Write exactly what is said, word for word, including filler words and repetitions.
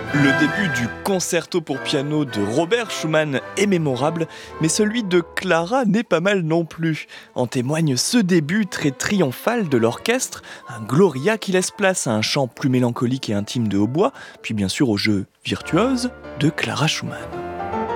Le début du concerto pour piano de Robert Schumann est mémorable, mais celui de Clara n'est pas mal non plus. En témoigne ce début très triomphal de l'orchestre, un Gloria qui laisse place à un chant plus mélancolique et intime de hautbois, puis bien sûr au jeu virtuose de Clara Schumann.